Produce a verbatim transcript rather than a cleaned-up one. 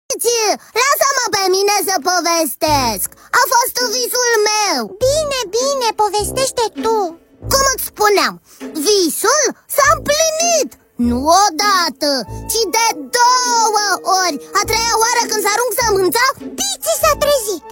Lasă-mă pe mine să povestesc. A fost visul meu. Bine, bine, povestește tu. Cum îți spuneam, visul s-a împlinit. Nu odată, ci de două ori. A treia oară, când s-arunc sămânța, Pici s-a trezit.